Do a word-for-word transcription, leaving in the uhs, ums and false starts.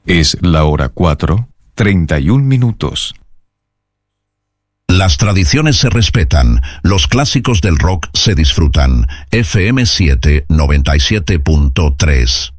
Es la hora cuatro, treinta y un minutos. Las tradiciones se respetan, los clásicos del rock se disfrutan. F M siete noventa y siete punto tres.